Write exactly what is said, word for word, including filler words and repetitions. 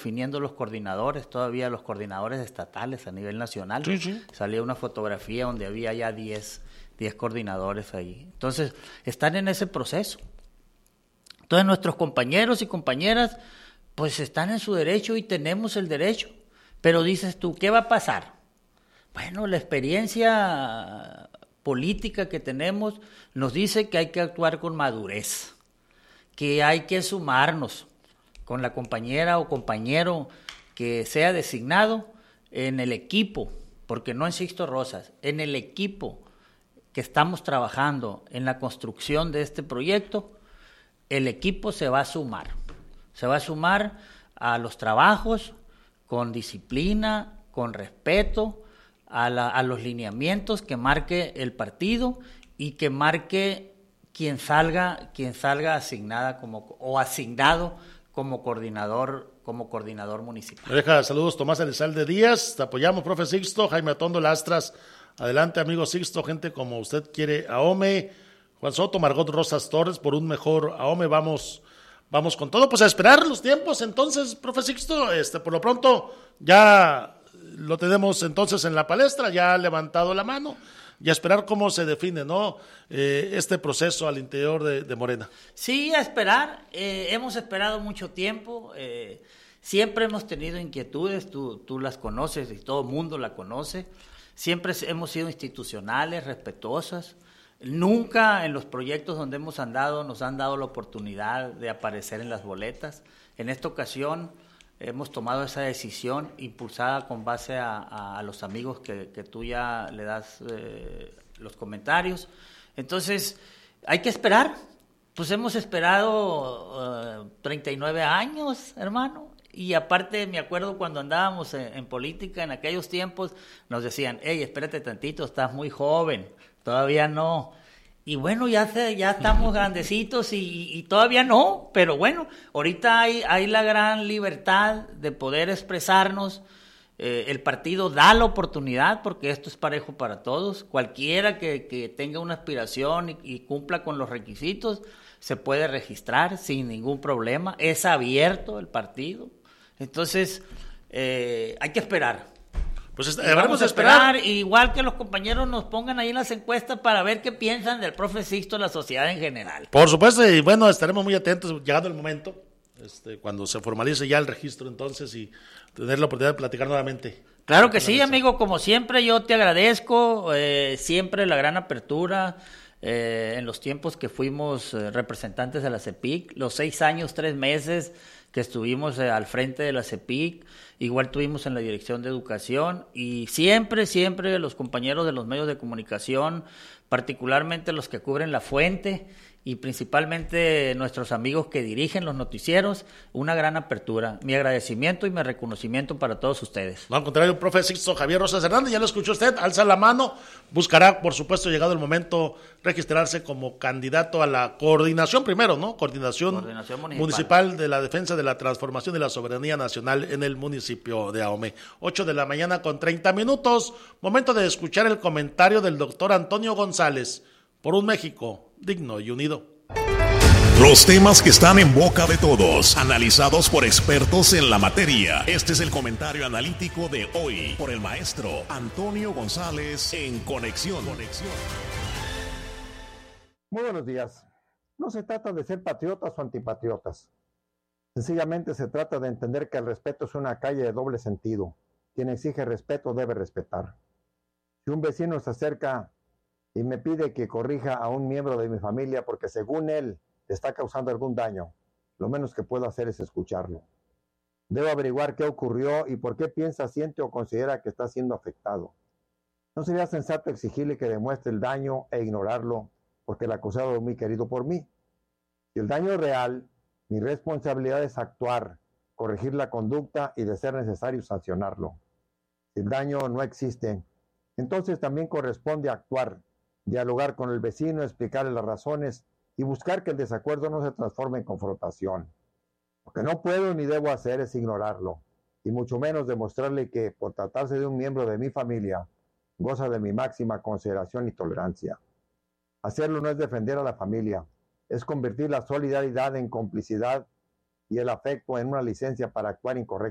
definiendo los coordinadores, todavía los coordinadores estatales a nivel nacional. Sí, sí. Salía una fotografía donde había ya diez coordinadores ahí. Entonces, están en ese proceso. Entonces, nuestros compañeros y compañeras, pues están en su derecho y tenemos el derecho. Pero dices tú, ¿qué va a pasar? Bueno, la experiencia política que tenemos nos dice que hay que actuar con madurez, que hay que sumarnos con la compañera o compañero que sea designado en el equipo, porque no en Sixto Rosas, en el equipo que estamos trabajando en la construcción de este proyecto, el equipo se va a sumar, se va a sumar a los trabajos con disciplina, con respeto, a, la, a los lineamientos que marque el partido y que marque quien salga, quien salga asignada como o asignado como coordinador, como coordinador municipal. Deja, saludos Tomás Elizalde Díaz, te apoyamos, profe Sixto. Jaime Atondo Lastras, adelante amigo Sixto, gente como usted quiere AOME. Juan Soto, Margot Rosas Torres, por un mejor AOME, vamos, vamos con todo, pues a esperar los tiempos entonces, profe Sixto, este, por lo pronto ya lo tenemos entonces en la palestra, ya ha levantado la mano, y a esperar cómo se define, ¿no? Eh, este proceso al interior de, de Morena. Sí, a esperar, eh, hemos esperado mucho tiempo, eh, siempre hemos tenido inquietudes, tú, tú las conoces y todo el mundo la conoce, siempre hemos sido institucionales, respetuosas, nunca en los proyectos donde hemos andado nos han dado la oportunidad de aparecer en las boletas. En esta ocasión hemos tomado esa decisión impulsada con base a, a, a los amigos que, que tú ya le das eh, los comentarios. Entonces, hay que esperar. Pues hemos esperado uh, treinta y nueve años, hermano. Y aparte, me acuerdo cuando andábamos en, en política en aquellos tiempos, nos decían, hey, espérate tantito, estás muy joven, todavía no. Y bueno, ya se, ya estamos grandecitos y, y todavía no, pero bueno, ahorita hay, hay la gran libertad de poder expresarnos. Eh, el partido da la oportunidad, porque esto es parejo para todos. Cualquiera que, que tenga una aspiración y, y cumpla con los requisitos, se puede registrar sin ningún problema. Es abierto el partido. Entonces, eh, hay que esperar. Pues est- vamos a esperar, esperar, igual que los compañeros nos pongan ahí en las encuestas para ver qué piensan del profe Sixto, la sociedad en general. Por supuesto, y bueno, estaremos muy atentos llegado el momento, este, cuando se formalice ya el registro entonces y tener la oportunidad de platicar nuevamente. Claro que sí, amigo, como siempre yo te agradezco, eh, siempre la gran apertura eh, en los tiempos que fuimos eh, representantes de la CEPIC, los seis años, tres meses que estuvimos eh, al frente de la CEPIC, igual tuvimos en la Dirección de Educación y siempre, siempre los compañeros de los medios de comunicación, particularmente los que cubren La Fuente y principalmente nuestros amigos que dirigen los noticieros, una gran apertura. Mi agradecimiento y mi reconocimiento para todos ustedes. No, al contrario, profe Sixto Javier Rosas Hernández, ya lo escuchó usted, alza la mano, buscará, por supuesto, llegado el momento, registrarse como candidato a la coordinación primero, ¿no? Coordinación, coordinación municipal. municipal de la defensa de la transformación y la soberanía nacional en el municipio de AOME. ocho de la mañana con treinta minutos, momento de escuchar el comentario del doctor Antonio González, por un México digno y unido. Los temas que están en boca de todos, analizados por expertos en la materia. Este es el comentario analítico de hoy por el maestro Antonio González en Conexión. Conexión. Muy buenos días. No se trata de ser patriotas o antipatriotas. Sencillamente se trata de entender que el respeto es una calle de doble sentido. Quien exige respeto debe respetar. Si un vecino se acerca y me pide que corrija a un miembro de mi familia porque según él le está causando algún daño, lo menos que puedo hacer es escucharlo. Debo averiguar qué ocurrió y por qué piensa, siente o considera que está siendo afectado. No sería sensato exigirle que demuestre el daño e ignorarlo porque el acusado es muy querido por mí. Si el daño es real, mi responsabilidad es actuar, corregir la conducta y de ser necesario sancionarlo. Si el daño no existe, entonces también corresponde actuar, dialogar con el vecino, explicarle las razones y buscar que el desacuerdo no se transforme en confrontación. Lo que no puedo ni debo hacer es ignorarlo, y mucho menos demostrarle que, por tratarse de un miembro de mi familia, goza de mi máxima consideración y tolerancia. Hacerlo no es defender a la familia, es convertir la solidaridad en complicidad y el afecto en una licencia para actuar incorrectamente.